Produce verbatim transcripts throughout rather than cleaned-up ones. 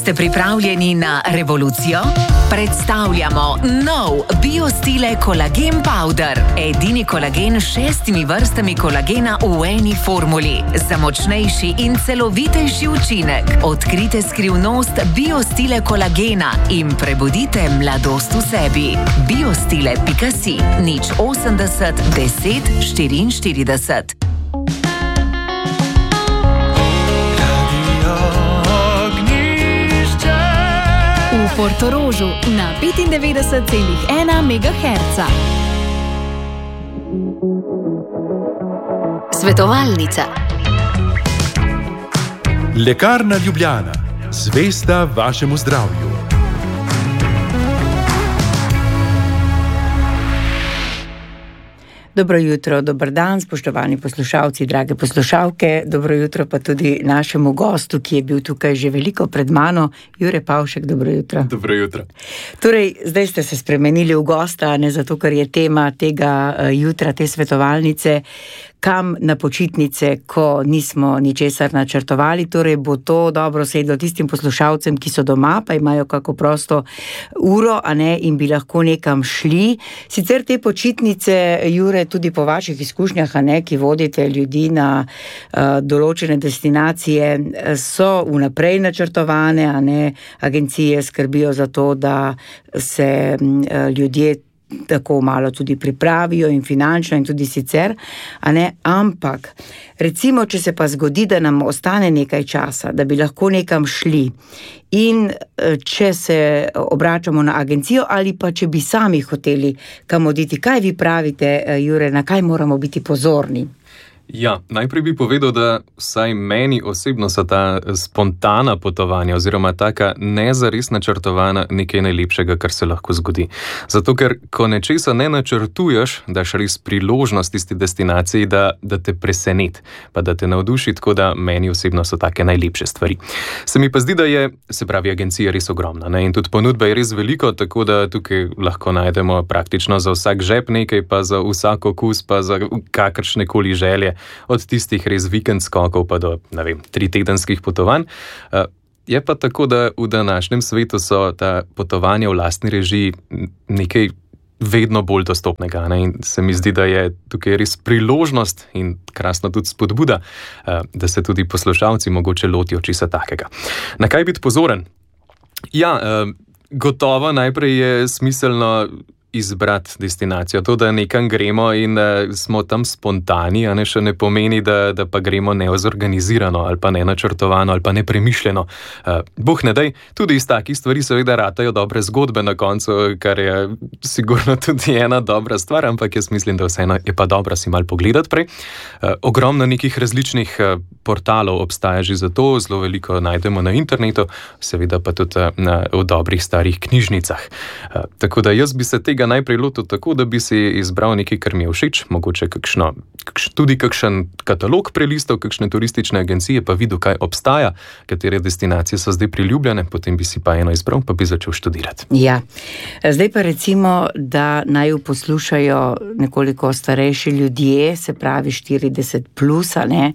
Ste pripravljeni na revolucijo? Predstavljamo nov BioStile Kolagen Powder. Edini kolagen s šestimi vrstami kolagena v eni formuli. Za močnejši in celovitejši učinek. Odkrite skrivnost BioStile kolagena in prebudite mladost v sebi. biostile pika si, nič osemdeset, deset, štiriinštirideset. V Portorožu na petindevetdeset celih ena megaherca. Svetovalnica. Lekarna Ljubljana. Zvesta vašemu zdravju. Dobro jutro, dober dan, spoštovani poslušalci, drage poslušalke. Dobro jutro pa tudi našemu gostu, ki je bil tukaj že veliko pred mano. Jure Pavšek, dobro jutro. Dobro jutro. Torej, zdaj ste se spremenili v gosta, ne zato, ker je tema tega jutra, te svetovalnice, kam na počitnice, ko nismo ničesar načrtovali. Torej, bo to dobro sedlo tistim poslušalcem, ki so doma, pa imajo kako prosto uro, a ne, in bi lahko nekam šli. Sicer te počitnice, Jure, tudi po vaših izkušnjah, a ne, ki vodite ljudi na uh, določene destinacije, so vnaprej načrtovane, a ne, agencije skrbijo za to, da se uh, ljudje tako malo tudi pripravijo in finančno in tudi sicer, a ne, ampak recimo, če se pa zgodi, da nam ostane nekaj časa, da bi lahko nekam šli in če se obračamo na agencijo ali pa če bi sami hoteli kam oditi, kaj vi pravite, Jure, na kaj moramo biti pozorni? Ja, najprej bi povedal, da vsaj meni osebno so ta spontana potovanja oziroma taka nezares načrtovana nekaj najlepšega, kar se lahko zgodi. Zato, ker ko nečesa ne načrtuješ, daš res priložnost tisti destinaciji, da, da te preseneti, pa da te navduši, tako da meni osebno so take najlepše stvari. Se mi pa zdi, da je, se pravi, agencija res ogromna, ne? In tudi ponudba je res veliko, tako da tukaj lahko najdemo praktično za vsak žep nekaj, pa za vsak okus, pa za kakršne koli želje. Od tistih res vikend skokov pa do, ne vem, tri tedenskih potovanj. Je pa tako, da v današnjem svetu so ta potovanja v lastni režiji nekaj vedno bolj dostopnega, ne? In se mi zdi, da je tukaj res priložnost in krasno tudi spodbuda, da se tudi poslušalci mogoče lotijo česa takega. Na kaj biti pozoren? Ja, gotovo najprej je smiselno izbrati destinacijo. To, da nekam gremo in uh, smo tam spontani, a ne še ne pomeni, da, da pa gremo neozorganizirano ali pa nenačrtovano ali pa nepremišljeno. Uh, Boh ne daj, tudi iz takih stvari seveda ratajo dobre zgodbe na koncu, kar je sigurno tudi ena dobra stvar, ampak jaz mislim, da vseeno je pa dobro si malo pogledati prej. Uh, ogromno nekih različnih uh, portalov obstaja že za to, zelo veliko najdemo na internetu, seveda pa tudi uh, na, v dobrih starih knjižnicah. Uh, tako da jaz bi se tega najprej lotil tako, da bi si izbral nekaj, kar mi je všeč, mogoče kakšno, kakš, tudi kakšen katalog prelistov, kakšne turistične agencije, pa videl, kaj obstaja, katere destinacije so zdaj priljubljene, potem bi si pa eno izbral, pa bi začel študirati. Ja, zdaj pa recimo, da naj poslušajo nekoliko starejši ljudje, se pravi štirideset plus, a ne.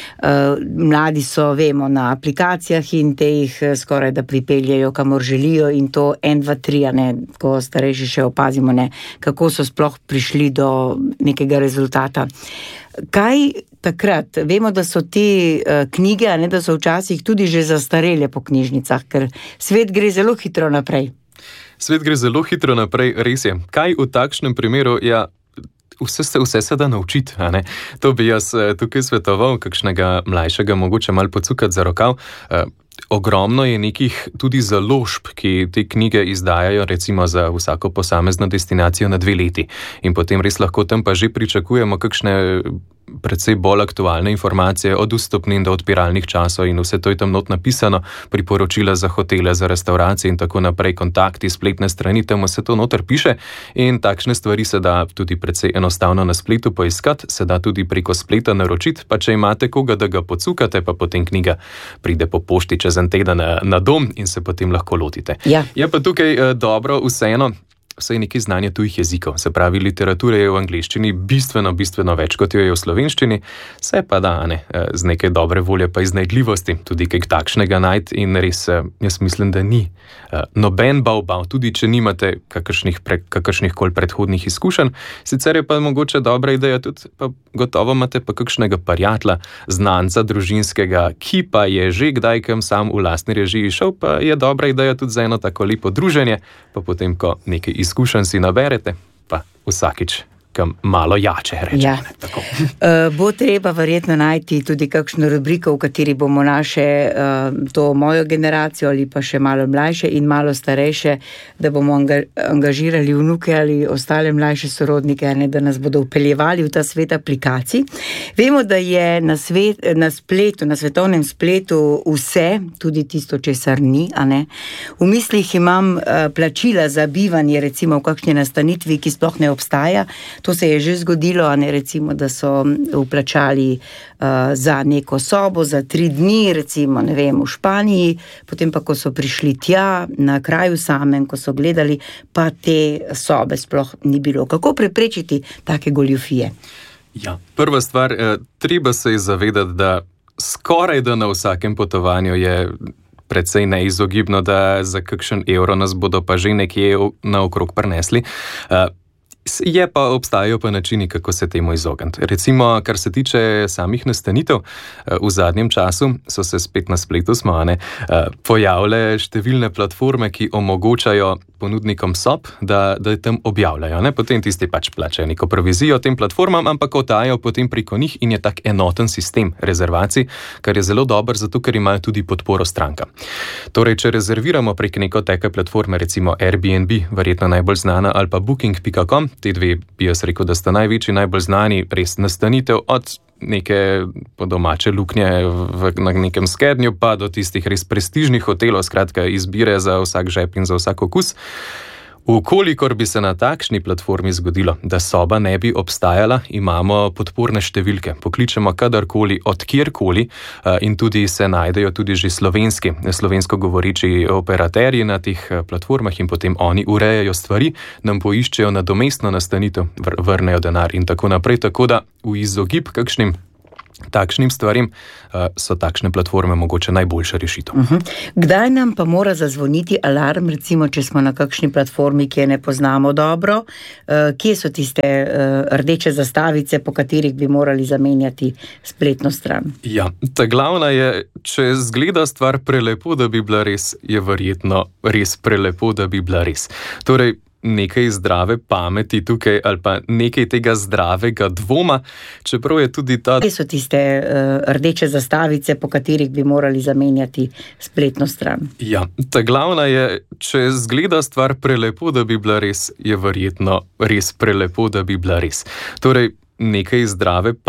Mladi so, vemo, na aplikacijah in te jih skoraj da pripeljajo, kamor želijo in to en, dva, tri, a ne, ko starejši še opazimo, ne, kako so sploh prišli do nekega rezultata. Kaj takrat? Vemo, da so te uh, knjige, a ne, da so včasih tudi že zastarele po knjižnicah, ker svet gre zelo hitro naprej. Svet gre zelo hitro naprej, res je. Kaj v takšnem primeru? Ja, Vse se, vse se da naučiti, a ne? To bi jaz tukaj svetoval, kakšnega mlajšega, mogoče malo pocukati za rokav. Uh, ogromno je nekih tudi založb, ki te knjige izdajajo recimo za vsako posamezno destinacijo na dve leti. In potem res lahko tam pa že pričakujemo kakšne precej bolj aktualne informacije od vstopnin do odpiralnih časov in vse to je tam not napisano, priporočila za hotele, za restauracije in tako naprej, kontakti, spletne strani, tam vse to noter piše in takšne stvari se da tudi precej enostavno na spletu poiskati, se da tudi preko spleta naročiti, pa če imate koga, da ga pocukate, pa potem knjiga pride po pošti čez en teden na, na dom in se potem lahko lotite. Ja. Je pa tukaj eh, dobro vseeno, vsaj nekaj znanja tujih jezikov. Se pravi, literature je v angleščini bistveno, bistveno več, kot jo je v slovenščini, se pa da, ne, z nekaj dobre volje pa iznajdljivosti, tudi kaj takšnega najti in res, jaz mislim, da ni noben bav-bav, tudi če nimate kakršnih, pre, kakršnih kol predhodnih izkušenj. Sicer je pa mogoče dobra ideja tudi, pa gotovo imate pa kakšnega prijatelja, znanca, družinskega, ki pa je že kdaj kam sam v lastni režiji šel, pa je dobra ideja tudi za eno tako lepo druženje, pa potem, ko nekaj izkušenj si naberete, pa vsakič kam malo jače reče. Ja. Uh, bo treba verjetno najti tudi kakšno rubriko, v kateri bomo naše uh, to mojo generacijo ali pa še malo mlajše in malo starejše, da bomo anga, angažirali vnuke ali ostale mlajše sorodnike, ne, da nas bodo upeljevali v ta svet aplikacij. Vemo, da je na, svet, na spletu, na svetovnem spletu vse, tudi tisto, česar ni, a ne. V mislih imam uh, plačila za bivanje, recimo v kakšni nastanitvi, ki sploh ne obstaja. To se je že zgodilo, a ne, recimo, da so vplačali uh, za neko sobo, za tri dni, recimo, ne vem, v Španiji, potem pa, ko so prišli tja, na kraju samem, ko so gledali, pa te sobe sploh ni bilo. Kako preprečiti take goljufije? Ja, prva stvar, eh, treba se je zavedati, da skoraj da na vsakem potovanju je precej neizogibno, da za kakšen evro nas bodo pa že nekje naokrog prinesli. Uh, Je pa, obstajajo pa načini, kako se temu izogniti. Recimo, kar se tiče samih nastanitev, v zadnjem času so se spet na spletu smo, ne, pojavile številne platforme, ki omogočajo ponudnikom sob, da, da tam objavljajo. Ne. Potem tisti pač plačajo neko provizijo tem platformam, ampak otajajo potem preko njih in je tak enoten sistem rezervacij, kar je zelo dober, zato ker imajo tudi podporo stranka. Torej, če rezerviramo prek neko take platforme, recimo Airbnb, verjetno najbolj znana, ali pa booking pika com, te dve bi jaz rekel, da sta največji, najbolj znani, res nastanitev od neke po domače luknje v, na nekem skednju, pa do tistih res prestižnih hotelov, skratka izbire za vsak žep in za vsak okus. Ukolikor bi se na takšni platformi zgodilo, da soba ne bi obstajala, imamo podporne številke. Pokličemo kadarkoli, od kjerkoli in tudi se najdejo tudi že slovenski, slovensko govoreči operaterji na teh platformah in potem oni urejajo stvari, nam poiščejo nadomestno nastanitev, vrnejo denar in tako naprej, tako da v izogib kakšnim takšnim stvarim so takšne platforme mogoče najboljša rešitev. Uh-huh. Kdaj nam pa mora zazvoniti alarm, recimo, če smo na kakšni platformi, ki je ne poznamo dobro? Kje so tiste rdeče zastavice, po katerih bi morali zamenjati spletno stran? Ja, ta glavna je, če zgleda stvar prelepo, da bi bila res, je verjetno res prelepo, da bi bila res. Torej, nekaj zdrave pameti tukaj ali pa nekaj tega zdravega dvoma, čeprav je tudi ta... Kje so tiste uh, rdeče zastavice, po katerih bi morali zamenjati spletno stran? Ja, ta glavna je, če zgleda stvar prelepo, da bi bila res, je verjetno res prelepo, da bi bila res. Torej, nekaj zdrave